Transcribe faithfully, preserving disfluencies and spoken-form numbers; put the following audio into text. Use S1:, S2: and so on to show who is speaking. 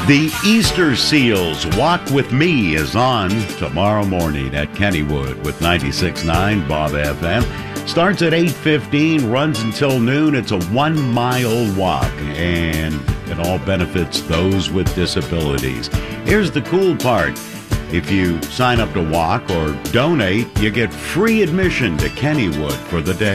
S1: The Easter Seals Walk With Me is on tomorrow morning at Kennywood with ninety-six point nine Bob F M. Starts at eight fifteen, runs until noon. It's a one-mile walk, and it all benefits those with disabilities. Here's the cool part. If you sign up to walk or donate, you get free admission to Kennywood for the day.